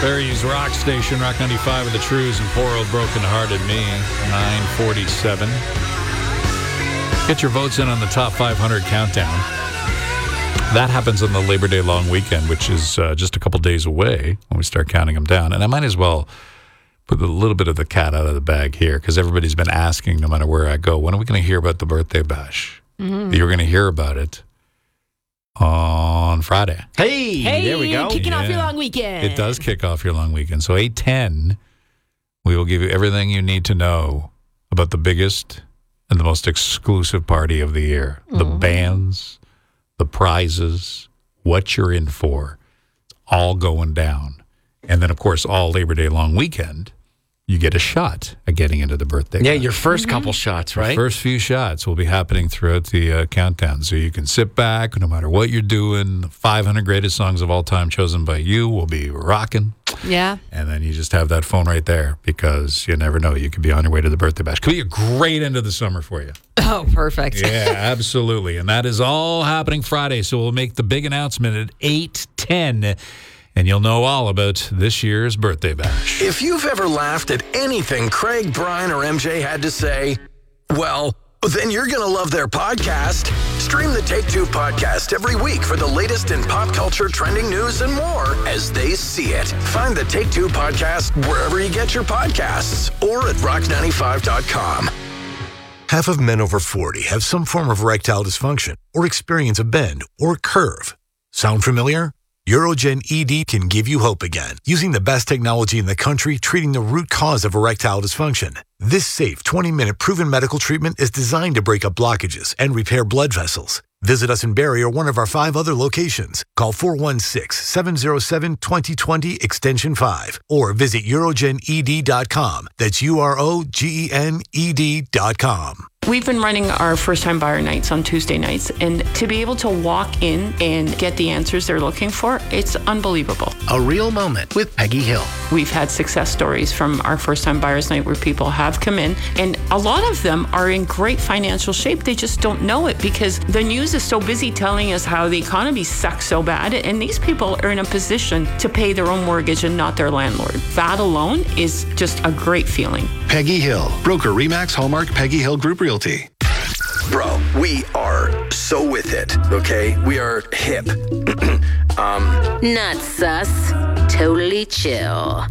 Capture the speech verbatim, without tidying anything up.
Barry's Rock Station, Rock ninety-five with the Trues and Poor Old Broken Hearted Me, nine forty-seven. Get your votes in on the top five hundred countdown. That happens on the Labor Day long weekend, which is uh, just a couple days away when we start counting them down. And I might as well put a little bit of the cat out of the bag here because everybody's been asking, no matter where I go, when are we going to hear about the birthday bash? Mm-hmm. You're going to hear about it on Friday. Hey, hey, there we go. Kicking Yeah. off your long weekend. It does kick off your long weekend. So eight ten, we will give you everything you need to know about the biggest and the most exclusive party of the year. Mm. The bands, the prizes, what you're in for. It's all going down. And then, of course, all Labor Day long weekend, you get a shot at getting into the birthday. Yeah, bash. your first Mm-hmm. couple shots, right? The first few shots will be happening throughout the uh, countdown. So you can sit back, no matter what you're doing. The five hundred greatest songs of all time chosen by you will be rocking. Yeah. And then you just have that phone right there because you never know. You could be on your way to the birthday bash. Could be a great end of the summer for you. Oh, perfect. Yeah, absolutely. And that is all happening Friday. So we'll make the big announcement at eight ten. And you'll know all about this year's birthday bash. If you've ever laughed at anything Craig, Brian, or M J had to say, well, then you're going to love their podcast. Stream the Take Two podcast every week for the latest in pop culture, trending news, and more as they see it. Find the Take Two podcast wherever you get your podcasts or at rock ninety-five dot com. Half of men over forty have some form of erectile dysfunction or experience a bend or curve. Sound familiar? Urogen E D can give you hope again, using the best technology in the country treating the root cause of erectile dysfunction. This safe twenty-minute proven medical treatment is designed to break up blockages and repair blood vessels. Visit us in Barrie or one of our five other locations. Call four one six, seven zero seven, two zero two zero extension five or visit urogen e d dot com. That's U R O G E N E D dot com. We've been running our first-time buyer nights on Tuesday nights, and to be able to walk in and get the answers they're looking for, it's unbelievable. A real moment with Peggy Hill. We've had success stories from our first-time buyers night where people have come in, and a lot of them are in great financial shape. They just don't know it because the news is so busy telling us how the economy sucks so bad, and these people are in a position to pay their own mortgage and not their landlord. That alone is just a great feeling. Peggy Hill, broker Remax Hallmark Peggy Hill Group Realty. Bro, we are so with it, okay? We are hip. um, Not sus, totally chill.